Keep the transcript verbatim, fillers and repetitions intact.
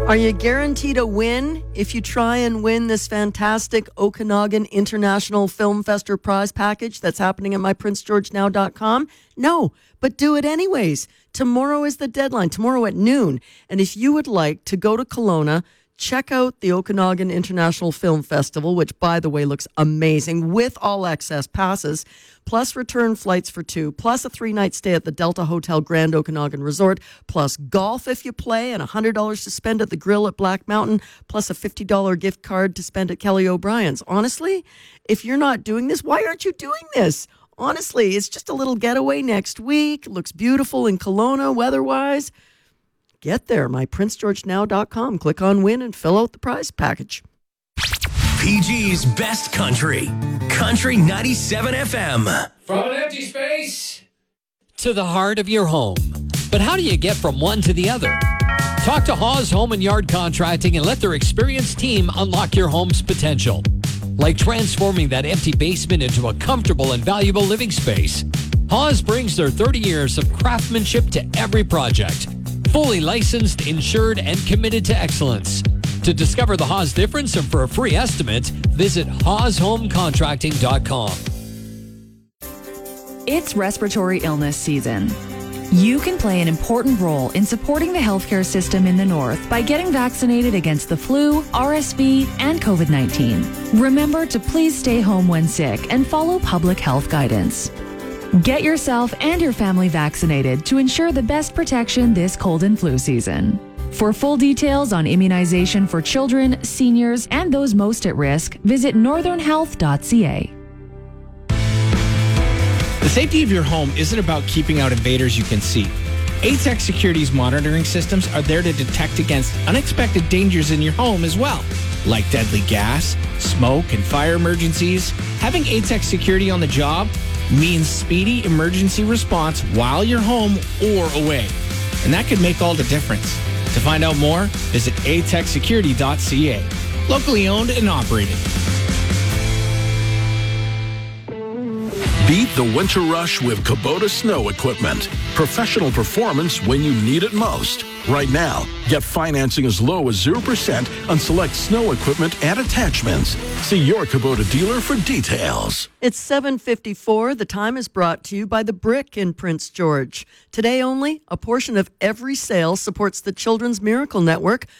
Are you guaranteed a win if you try and win this fantastic Okanagan International Film Festival prize package that's happening at my prince george now dot com? No, but do it anyways. Tomorrow is the deadline, tomorrow at noon. And if you would like to go to Kelowna, check out the Okanagan International Film Festival, which, by the way, looks amazing, with all access passes, plus return flights for two, plus a three-night stay at the Delta Hotel Grand Okanagan Resort, plus golf if you play, and one hundred dollars to spend at the grill at Black Mountain, plus a fifty dollars gift card to spend at Kelly O'Brien's. Honestly, if you're not doing this, why aren't you doing this? Honestly, it's just a little getaway next week. Looks beautiful in Kelowna weather-wise. Get there, my prince george now dot com. Click on win and fill out the prize package. P G's Best Country. Country ninety-seven F M. From an empty space to the heart of your home. But how do you get from one to the other? Talk to Hawes Home and Yard Contracting and let their experienced team unlock your home's potential. Like transforming that empty basement into a comfortable and valuable living space. Hawes brings their thirty years of craftsmanship to every project. Fully licensed, insured, and committed to excellence. To discover the Hawes difference and for a free estimate, visit haws home contracting dot com. It's respiratory illness season. You can play an important role in supporting the healthcare system in the North by getting vaccinated against the flu, R S V, and COVID nineteen. Remember to please stay home when sick and follow public health guidance. Get yourself and your family vaccinated to ensure the best protection this cold and flu season. For full details on immunization for children, seniors, and those most at risk, visit northern health dot c a. The safety of your home isn't about keeping out invaders you can see. A T E X Security's monitoring systems are there to detect against unexpected dangers in your home as well, like deadly gas, smoke, and fire emergencies. Having A T E X Security on the job means speedy emergency response while you're home or away. And that could make all the difference. To find out more, visit a t e x security dot c a. Locally owned and operated. Beat the winter rush with Kubota snow equipment. Professional performance when you need it most. Right now, get financing as low as zero percent on select snow equipment and attachments. See your Kubota dealer for details. It's seven fifty-four. The time is brought to you by The Brick in Prince George. Today only, a portion of every sale supports the Children's Miracle Network